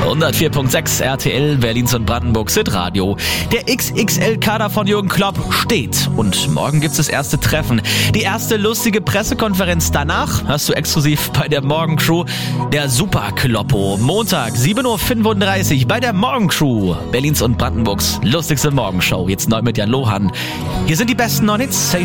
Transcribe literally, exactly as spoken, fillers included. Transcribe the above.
hundertvier Komma sechs R T L, Berlins und Brandenburgs Hitradio. Der X X L-Kader von Jürgen Klopp steht und morgen gibt's das erste Treffen. Die erste lustige Pressekonferenz danach hast du exklusiv bei der Morgencrew. Der Super Kloppo. Montag, sieben Uhr fünfunddreißig bei der Morgencrew. Berlins und Brandenburgs lustigste Morgenshow. Jetzt neu mit Jan Lohan. Hier sind die besten neun Hits.